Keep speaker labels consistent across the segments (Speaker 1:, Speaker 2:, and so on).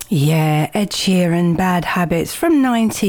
Speaker 1: Yeah, Ed Sheeran, Bad Habits from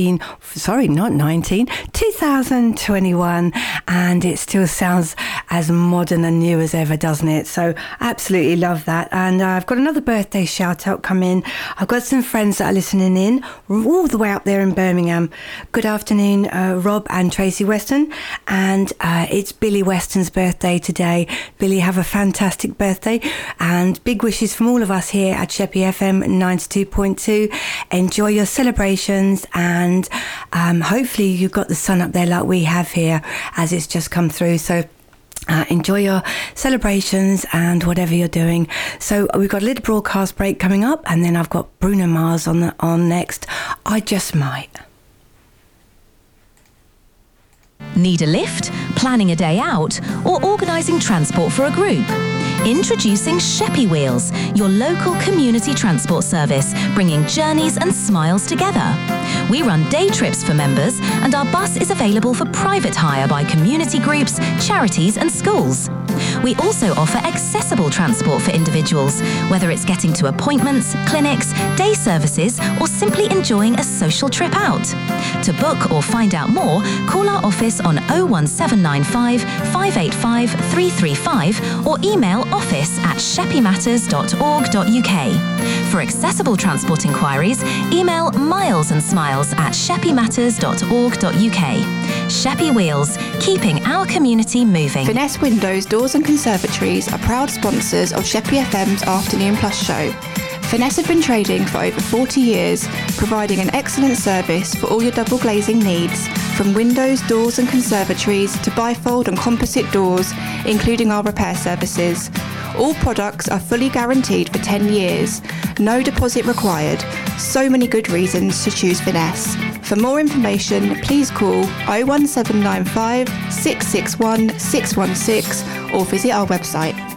Speaker 1: 2021, and it still sounds as modern and new as ever, doesn't it? So absolutely love that. And I've got another birthday shout out coming. I've got some friends that are listening in all the way up there in Birmingham. Good afternoon, Rob and Tracy Weston, and it's Billy Weston's birthday today. Billy, have a fantastic birthday, and big wishes from all of us here at Sheppey FM 92.2. Enjoy your celebrations, and hopefully you've got the sun up there like we have here as it's just come through. So enjoy your celebrations and whatever you're doing. So we've got a little broadcast break coming up, and then I've got Bruno Mars on next. I Just Might.
Speaker 2: Need a lift, planning a day out, or organising transport for a group? Introducing Sheppey Wheels, your local community transport service, bringing journeys and smiles together. We run day trips for members, and our bus is available for private hire by community groups, charities and schools. We also offer accessible transport for individuals, whether it's getting to appointments, clinics, day services, or simply enjoying a social trip out. To book or find out more, call our office on 01795 585 335 or email office@sheppeymatters.org.uk. For accessible transport inquiries, email milesandsmiles@sheppeymatters.org.uk. Sheppey Wheels, keeping our community moving.
Speaker 3: Finesse Windows, Doors and Conservatories are proud sponsors of Sheppey FM's Afternoon Plus show. Finesse have been trading for over 40 years, providing an excellent service for all your double glazing needs, from windows, doors and conservatories to bifold and composite doors, including our repair services. All products are fully guaranteed for 10 years. No deposit required. So many good reasons to choose Finesse. For more information, please call 01795 661 616 or visit our website.